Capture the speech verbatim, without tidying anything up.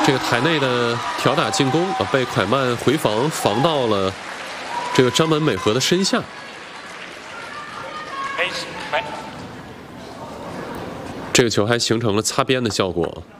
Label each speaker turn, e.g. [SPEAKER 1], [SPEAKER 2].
[SPEAKER 1] 这个台内的挑打进攻啊，被蒯曼回防防到了这个张本美和的身下。这个球还形成了擦边的效果。